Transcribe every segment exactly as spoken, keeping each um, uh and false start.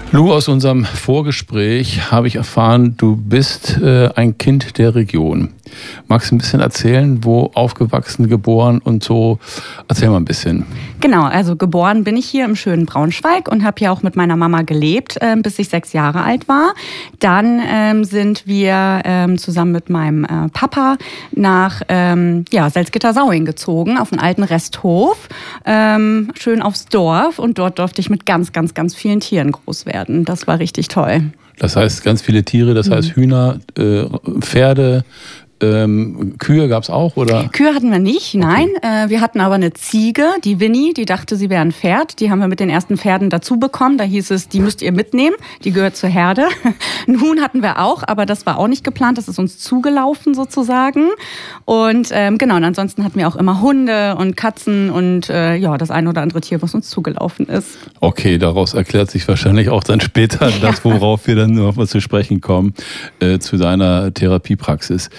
Lou, aus unserem Vorgespräch habe ich erfahren, du bist äh, ein Kind der Region. Magst du ein bisschen erzählen, wo aufgewachsen, geboren und so? Erzähl mal ein bisschen. Genau, also geboren bin ich hier im schönen Braunschweig und habe hier auch mit meiner Mama gelebt, äh, bis ich sechs Jahre alt war. Dann ähm, sind wir ähm, zusammen mit meinem äh, Papa nach ähm, ja, Salzgitter-Sauing gezogen, auf einen alten Resthof, ähm, schön aufs Dorf. Und dort durfte ich mit ganz, ganz, ganz vielen Tieren groß werden. Das war richtig toll. Das heißt, ganz viele Tiere, das heißt Hühner, äh, Pferde, Ähm, Kühe gab es auch, oder? Kühe hatten wir nicht, nein. Okay. Äh, wir hatten aber eine Ziege, die Winnie, die dachte, sie wäre ein Pferd. Die haben wir mit den ersten Pferden dazu bekommen. Da hieß es, die müsst ihr mitnehmen, die gehört zur Herde. Ein Huhn hatten wir auch, aber das war auch nicht geplant. Das ist uns zugelaufen sozusagen. Und ähm, genau, und ansonsten hatten wir auch immer Hunde und Katzen und äh, ja, das ein oder andere Tier, was uns zugelaufen ist. Okay, daraus erklärt sich wahrscheinlich auch dann später ja. das, worauf wir dann noch mal zu sprechen kommen, äh, zu deiner Therapiepraxis.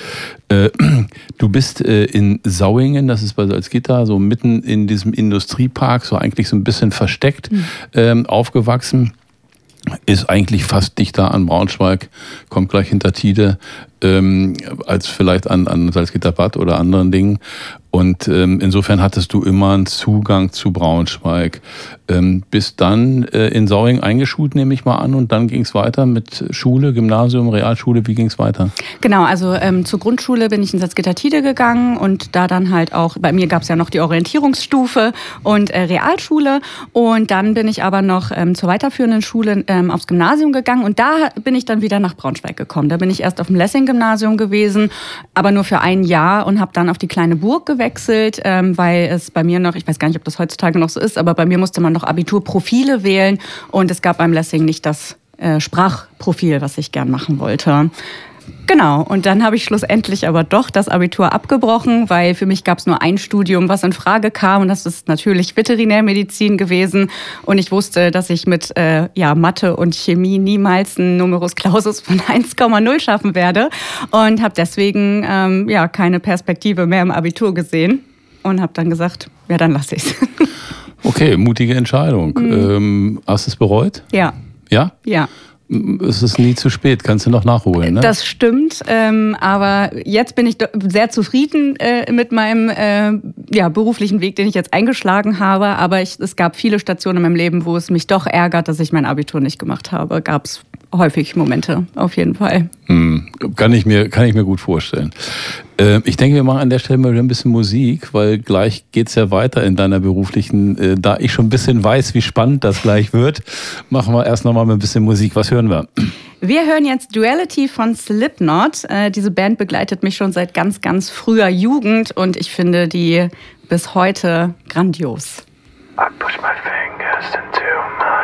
Du bist in Sauingen, das ist bei Salzgitter, so mitten in diesem Industriepark, so eigentlich so ein bisschen versteckt mhm. aufgewachsen. Ist eigentlich fast dichter an Braunschweig, kommt gleich hinter Tide, ähm, als vielleicht an, an Salzgitterbad oder anderen Dingen. Und ähm, insofern hattest du immer einen Zugang zu Braunschweig. Ähm, bist dann äh, in Sauingen eingeschult, nehme ich mal an, und dann ging es weiter mit Schule, Gymnasium, Realschule. Wie ging es weiter? Genau, also ähm, zur Grundschule bin ich in Salzgitter-Tide gegangen und da dann halt auch, bei mir gab es ja noch die Orientierungsstufe und äh, Realschule. Und dann bin ich aber noch ähm, zur weiterführenden Schule ähm, aufs Gymnasium gegangen und da bin ich dann wieder nach Braunschweig gekommen. Da bin ich erst auf dem Lessing-Gymnasium gewesen, aber nur für ein Jahr und habe dann auf die kleine Burg gewechselt. Wechselt, ähm, weil es bei mir noch, ich weiß gar nicht, ob das heutzutage noch so ist, aber bei mir musste man noch Abiturprofile wählen und es gab beim Lessing nicht das äh, Sprachprofil, was ich gern machen wollte. Genau, und dann habe ich schlussendlich aber doch das Abitur abgebrochen, weil für mich gab es nur ein Studium, was in Frage kam und das ist natürlich Veterinärmedizin gewesen und ich wusste, dass ich mit äh, ja, Mathe und Chemie niemals einen Numerus Clausus von eins Komma null schaffen werde und habe deswegen ähm, ja, keine Perspektive mehr im Abitur gesehen und habe dann gesagt, ja, dann lasse ich es. Okay, mutige Entscheidung. Mhm. Ähm, hast du es bereut? Ja. Ja? Ja. Es ist nie zu spät, kannst du noch nachholen, ne? Das stimmt, ähm, aber jetzt bin ich sehr zufrieden äh, mit meinem äh, ja, beruflichen Weg, den ich jetzt eingeschlagen habe. Aber ich, es gab viele Stationen in meinem Leben, wo es mich doch ärgert, dass ich mein Abitur nicht gemacht habe. Gab es häufig Momente, auf jeden Fall. Hm, kann ich mir, kann ich mir gut vorstellen. Äh, ich denke, wir machen an der Stelle mal wieder ein bisschen Musik, weil gleich geht's ja weiter in deiner beruflichen, äh, da ich schon ein bisschen weiß, wie spannend das gleich wird, machen wir erst noch mal ein bisschen Musik. Was hören wir? Wir hören jetzt Duality von Slipknot. Äh, diese Band begleitet mich schon seit ganz, ganz früher Jugend und ich finde die bis heute grandios. I push my fingers into